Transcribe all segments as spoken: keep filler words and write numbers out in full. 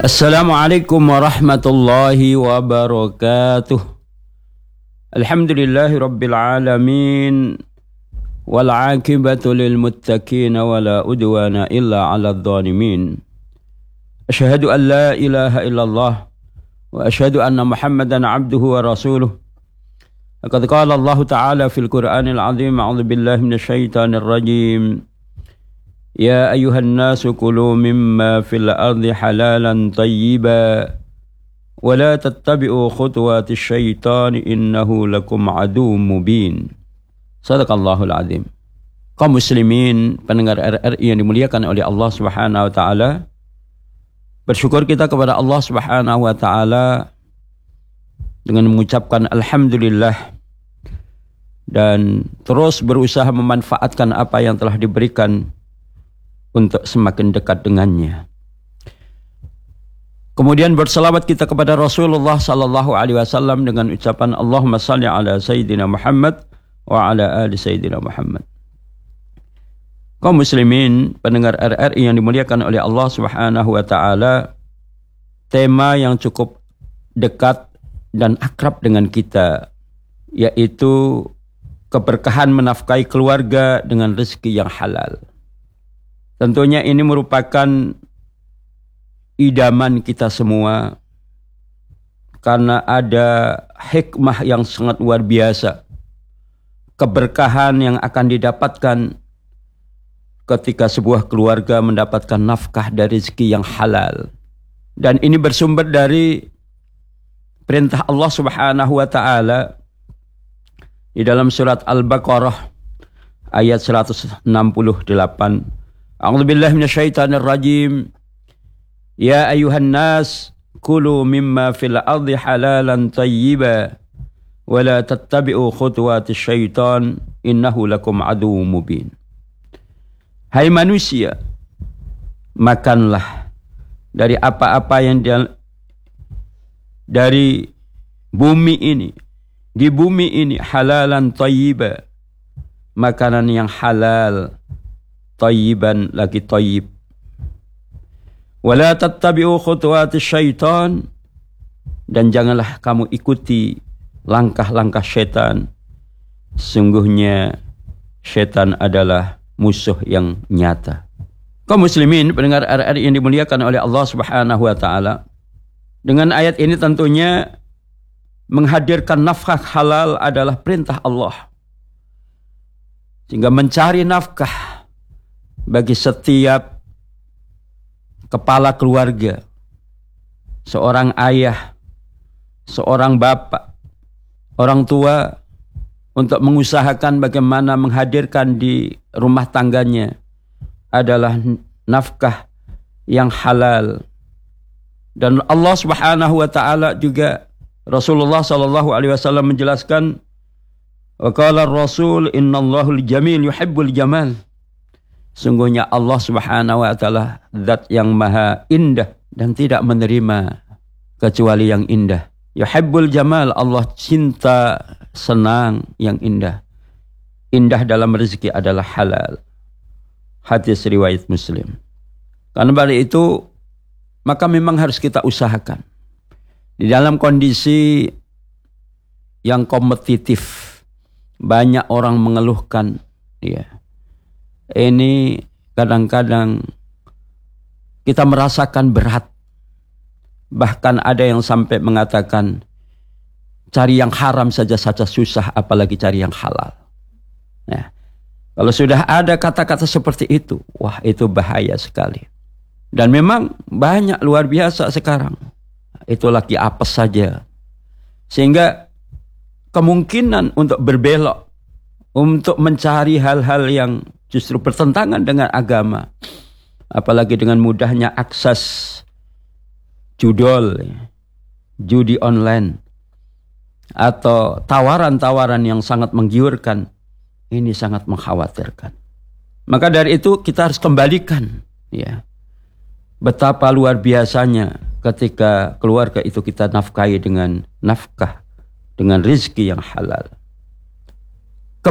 Assalamualaikum warahmatullahi wabarakatuh. Alhamdulillahi rabbil alamin. Wal aqibatu lil muttaqin wala udwana illa 'alal zalimin. Asyhadu an la ilaha illallah wa asyhadu anna Muhammadan 'abduhu wa rasuluh. Laqad qala Allah ta'ala fil Qur'anil 'azim, a'udzu billahi minasyaitonir rajim. Ya ayuhan nasu kulu mimma fil ardi halalan tayyiba wa la tattabi'u khutuwatis syaitani innahu lakum aduwwum mubin. Shadaqallahul azim. Kaum muslimin pendengar R R I yang dimuliakan oleh Allah Subhanahu wa taala, bersyukur kita kepada Allah Subhanahu wa taala dengan mengucapkan alhamdulillah dan terus berusaha memanfaatkan apa yang telah diberikan untuk semakin dekat dengannya. Kemudian berselawat kita kepada Rasulullah sallallahu alaihi wasallam dengan ucapan Allahumma salli ala Sayyidina Muhammad wa ala ali Sayyidina Muhammad. Kaum muslimin pendengar R R I yang dimuliakan oleh Allah Subhanahu wa taala, tema yang cukup dekat dan akrab dengan kita, yaitu keberkahan menafkahi keluarga dengan rezeki yang halal. Tentunya ini merupakan idaman kita semua karena ada hikmah yang sangat luar biasa, keberkahan yang akan didapatkan ketika sebuah keluarga mendapatkan nafkah dari rezeki yang halal. Dan ini bersumber dari perintah Allah Subhanahu wa taala di dalam surat Al-Baqarah ayat seratus enam puluh delapan. A'udzu billahi minasyaitonir rajim. Ya ayuhan nas kulu mimma fil ardi halalan tayyiba wa la tattabi'u khutuwatis syaitan innahu lakum aduwwum mubin. Hai manusia, makanlah dari apa-apa yang dia, dari bumi ini, di bumi ini halalan tayyiba, makanan yang halal, tayyiban lagi tayyib. Wala tattabi'u khutuwatis syaitan, dan janganlah kamu ikuti langkah-langkah syaitan. Sungguhnya syaitan adalah musuh yang nyata. Kaum muslimin pendengar R R I yang dimuliakan oleh Allah Subhanahu wa taala, dengan ayat ini tentunya menghadirkan nafkah halal adalah perintah Allah. Sehingga mencari nafkah bagi setiap kepala keluarga, seorang ayah, seorang bapak, orang tua, untuk mengusahakan bagaimana menghadirkan di rumah tangganya adalah nafkah yang halal. Dan Allah Subhanahu wa taala juga, Rasulullah sallallahu alaihi wasallam menjelaskan, wa qala ar-rasul innallahul jamil yuhibbul jamal. Sungguhnya Allah Subhanahu wa taala zat yang maha indah dan tidak menerima kecuali yang indah. Yuhibbul jamal, Allah cinta, senang yang indah. Indah dalam rezeki adalah halal. Hadis riwayat Muslim. Karena dari itu maka memang harus kita usahakan. Di dalam kondisi yang kompetitif, banyak orang mengeluhkan, ya. Ini kadang-kadang kita merasakan berat. Bahkan ada yang sampai mengatakan cari yang haram saja saja susah, apalagi cari yang halal. Nah, kalau sudah ada kata-kata seperti itu, wah itu bahaya sekali. Dan memang banyak luar biasa sekarang. Itu lagi apes saja. Sehingga kemungkinan untuk berbelok, untuk mencari hal-hal yang justru bertentangan dengan agama, apalagi dengan mudahnya akses judol, judi online, atau tawaran-tawaran yang sangat menggiurkan, ini sangat mengkhawatirkan. Maka dari itu kita harus kembalikan, ya, betapa luar biasanya ketika keluarga itu kita nafkahi dengan nafkah, dengan rezeki yang halal.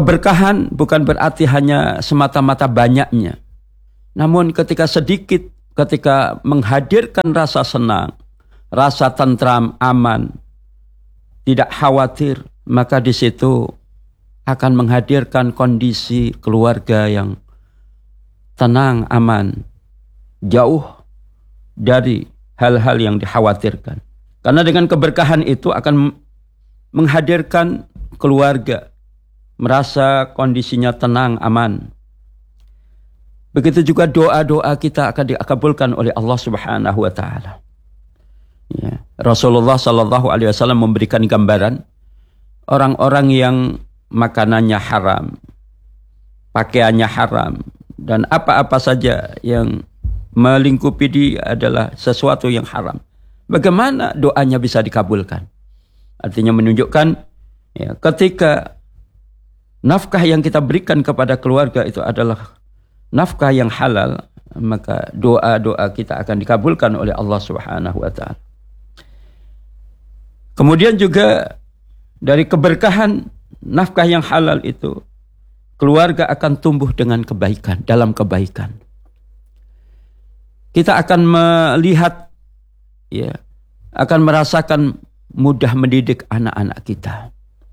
Keberkahan bukan berarti hanya semata-mata banyaknya. Namun ketika sedikit ketika menghadirkan rasa senang, rasa tentram, aman, tidak khawatir, maka di situ akan menghadirkan kondisi keluarga yang tenang, aman, jauh dari hal-hal yang dikhawatirkan. Karena dengan keberkahan itu akan menghadirkan keluarga merasa kondisinya tenang, aman. Begitu juga doa-doa kita akan dikabulkan oleh Allah Subhanahu wa taala. Ya. Rasulullah sallallahu alaihi wasallam memberikan gambaran orang-orang yang makanannya haram, pakaiannya haram, dan apa-apa saja yang melingkupi dia adalah sesuatu yang haram. Bagaimana doanya bisa dikabulkan? Artinya menunjukkan ya, ketika nafkah yang kita berikan kepada keluarga itu adalah nafkah yang halal, maka doa-doa kita akan dikabulkan oleh Allah Subhanahu wa taala. Kemudian juga dari keberkahan nafkah yang halal itu, keluarga akan tumbuh dengan kebaikan, dalam kebaikan. Kita akan melihat, ya, akan merasakan mudah mendidik anak-anak kita.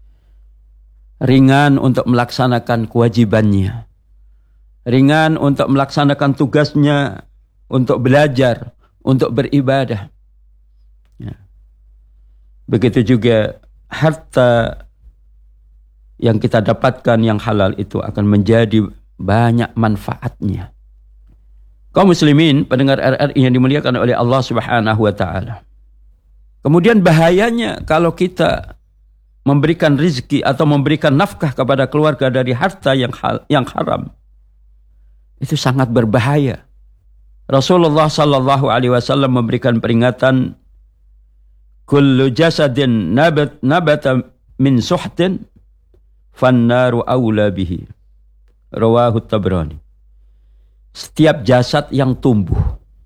Ringan untuk melaksanakan kewajibannya. Ringan untuk melaksanakan tugasnya, untuk belajar, untuk beribadah. Ya. Begitu juga harta yang kita dapatkan yang halal itu akan menjadi banyak manfaatnya. Kaum muslimin, pendengar R R I yang dimuliakan oleh Allah Subhanahu wa taala. Kemudian bahayanya kalau kita memberikan rizki atau memberikan nafkah kepada keluarga dari harta yang hal, yang haram. Itu sangat berbahaya. Rasulullah sallallahu alaihi wasallam memberikan peringatan, kullu jasadin nabat nabata min suhtin fannaru aula bihi. Rawahu Tabrani. Setiap jasad yang tumbuh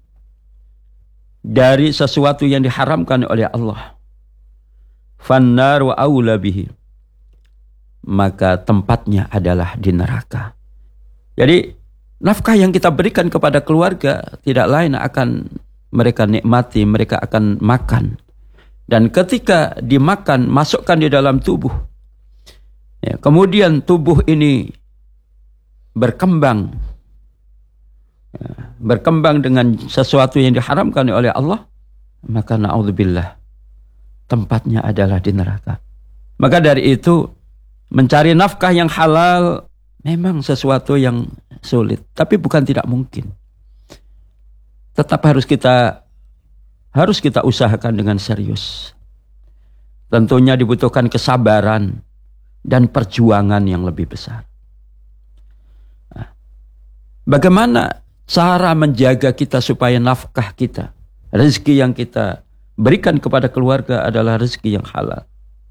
dari sesuatu yang diharamkan oleh Allah, fannaru aula bihi, maka tempatnya adalah di neraka. Jadi nafkah yang kita berikan kepada keluarga tidak lain akan mereka nikmati, mereka akan makan. Dan ketika dimakan, masukkan di dalam tubuh. Ya, kemudian tubuh ini berkembang. Ya, berkembang dengan sesuatu yang diharamkan oleh Allah. Maka na'udzubillah, tempatnya adalah di neraka. Maka dari itu, mencari nafkah yang halal memang sesuatu yang sulit, tapi bukan tidak mungkin. Tetap harus kita harus kita usahakan dengan serius. Tentunya dibutuhkan kesabaran dan perjuangan yang lebih besar. Nah, bagaimana cara menjaga kita supaya nafkah kita, rezeki yang kita berikan kepada keluarga adalah rezeki yang halal?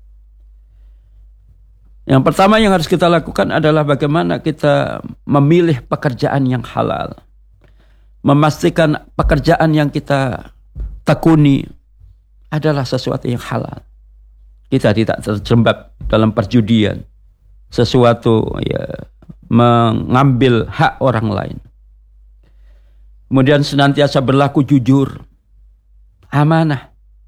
Yang pertama yang harus kita lakukan adalah bagaimana kita memilih pekerjaan yang halal. Memastikan pekerjaan yang kita tekuni adalah sesuatu yang halal. Kita tidak terjebak dalam perjudian, sesuatu ya mengambil hak orang lain. Kemudian senantiasa berlaku jujur, amanah,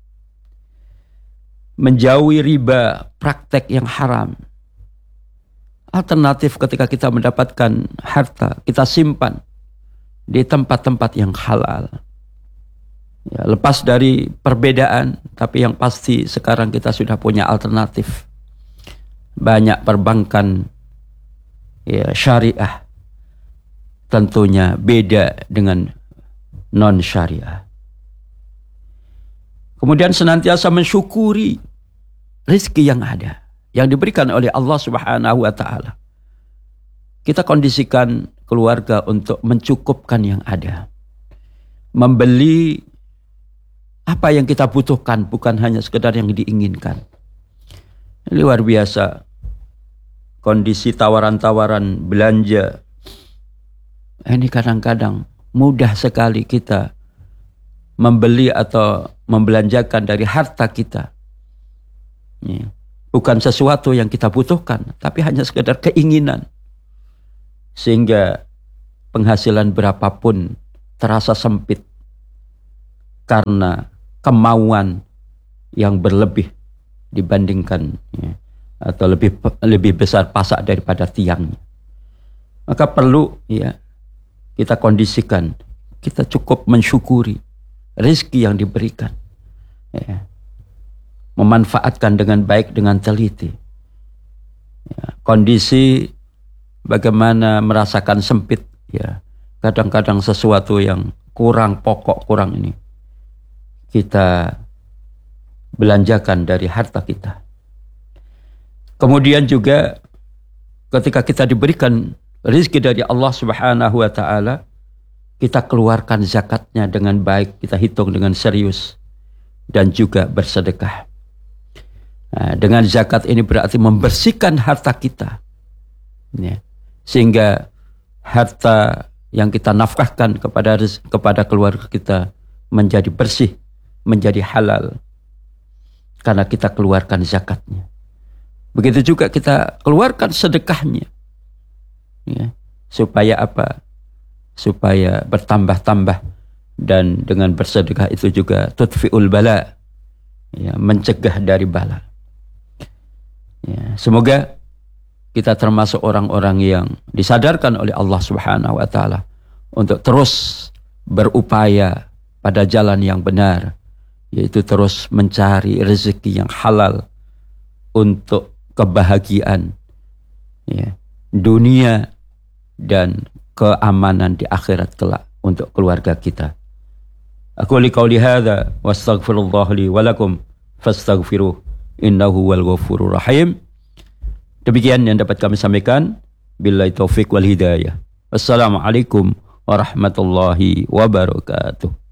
menjauhi riba, praktek yang haram. Alternatif ketika kita mendapatkan harta, kita simpan di tempat-tempat yang halal. Ya, lepas dari perbedaan, tapi yang pasti sekarang kita sudah punya alternatif. Banyak perbankan ya, syariah. Tentunya beda dengan non-syariah. Kemudian senantiasa mensyukuri rezeki yang ada, yang diberikan oleh Allah Subhanahu wa taala. Kita kondisikan keluarga untuk mencukupkan yang ada. Membeli apa yang kita butuhkan, bukan hanya sekedar yang diinginkan. Luar biasa kondisi tawaran-tawaran belanja. Ini kadang-kadang mudah sekali kita membeli atau membelanjakan dari harta kita. Ya. Bukan sesuatu yang kita butuhkan, tapi hanya sekedar keinginan. Sehingga penghasilan berapapun terasa sempit karena kemauan yang berlebih dibandingkan ya, atau lebih lebih besar pasak daripada tiangnya. Maka perlu ya kita kondisikan, kita cukup mensyukuri rezeki yang diberikan, ya, memanfaatkan dengan baik, dengan teliti. Ya, kondisi bagaimana merasakan sempit, ya kadang-kadang sesuatu yang kurang pokok, kurang ini kita belanjakan dari harta kita. Kemudian juga ketika kita diberikan rezeki dari Allah Subhanahu wa taala, kita keluarkan zakatnya dengan baik, kita hitung dengan serius dan juga bersedekah. Nah, dengan zakat ini berarti membersihkan harta kita, ya, sehingga harta yang kita nafkahkan kepada kepada keluarga kita menjadi bersih, menjadi halal, karena kita keluarkan zakatnya. Begitu juga kita keluarkan sedekahnya, ya, supaya apa? Supaya bertambah-tambah, dan dengan bersedekah itu juga tudfi'ul bala, ya, mencegah dari bala. Ya, semoga kita termasuk orang-orang yang disadarkan oleh Allah Subhanahu wa taala untuk terus berupaya pada jalan yang benar, yaitu terus mencari rezeki yang halal untuk kebahagiaan, ya, dunia dan keamanan di akhirat kelak untuk keluarga kita. Aku liqauli hadza wa astaghfirullah li wa lakum fastaghfiruh innahu wal ghafurur rahim. Demikian yang dapat kami sampaikan. Billahi taufik wal hidayah. Wassalamualaikum warahmatullahi wabarakatuh.